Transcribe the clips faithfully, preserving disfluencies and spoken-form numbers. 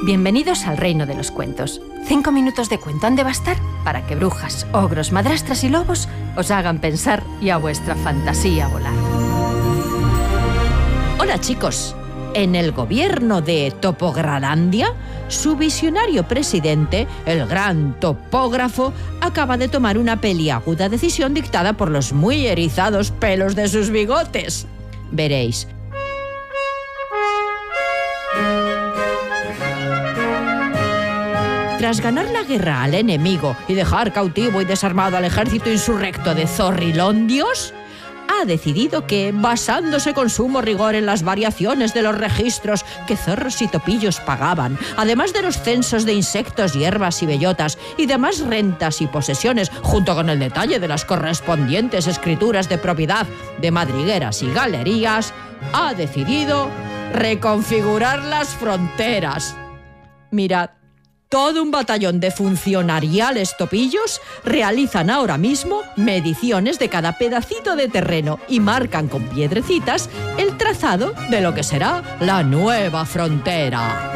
Bienvenidos al reino de los cuentos. Cinco minutos de cuento han de bastar para que brujas, ogros, madrastras y lobos os hagan pensar y a vuestra fantasía volar. Hola chicos, en el gobierno de Topogralandia, su visionario presidente, el gran topógrafo, acaba de tomar una peliaguda decisión dictada por los muy erizados pelos de sus bigotes. Veréis. Tras ganar la guerra al enemigo y dejar cautivo y desarmado al ejército insurrecto de Zorrilondios, ha decidido que, basándose con sumo rigor en las variaciones de los registros que zorros y topillos pagaban, además de los censos de insectos, hierbas y bellotas, y demás rentas y posesiones, junto con el detalle de las correspondientes escrituras de propiedad de madrigueras y galerías, ha decidido reconfigurar las fronteras. Mirad. Todo un batallón de funcionariales topillos realizan ahora mismo mediciones de cada pedacito de terreno y marcan con piedrecitas el trazado de lo que será la nueva frontera.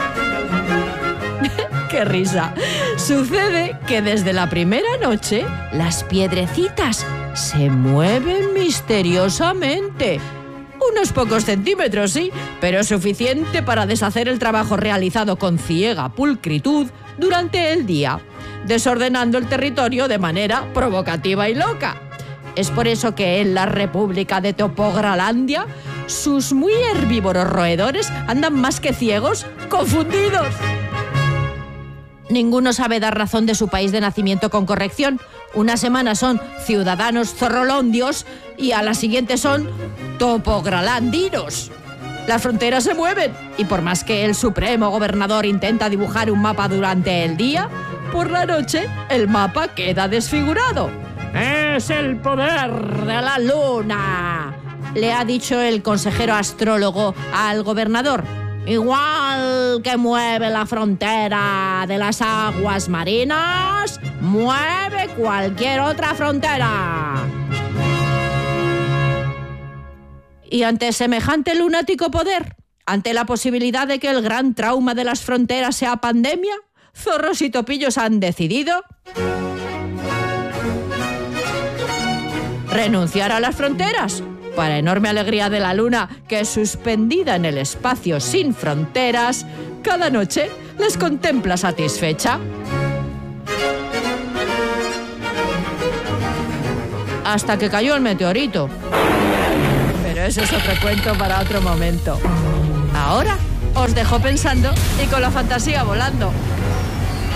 ¡Qué risa! Sucede que desde la primera noche las piedrecitas se mueven misteriosamente. Unos pocos centímetros, sí, pero suficiente para deshacer el trabajo realizado con ciega pulcritud durante el día, desordenando el territorio de manera provocativa y loca. Es por eso que en la República de Topogralandia sus muy herbívoros roedores andan más que ciegos, confundidos. Ninguno sabe dar razón de su país de nacimiento con corrección. Una semana son ciudadanos zorrolondios y a la siguiente son topogralandinos. Las fronteras se mueven y por más que el supremo gobernador intenta dibujar un mapa durante el día, por la noche el mapa queda desfigurado. ¡Es el poder de la luna!, le ha dicho el consejero astrólogo al gobernador. Igual que mueve la frontera de las aguas marinas, mueve cualquier otra frontera. Y ante semejante lunático poder, ante la posibilidad de que el gran trauma de las fronteras sea pandemia, zorros y topillos han decidido renunciar a las fronteras. Para enorme alegría de la luna, que suspendida en el espacio sin fronteras, cada noche les contempla satisfecha. Hasta que cayó el meteorito. Pero ese es otro cuento para otro momento. Ahora os dejo pensando y con la fantasía volando.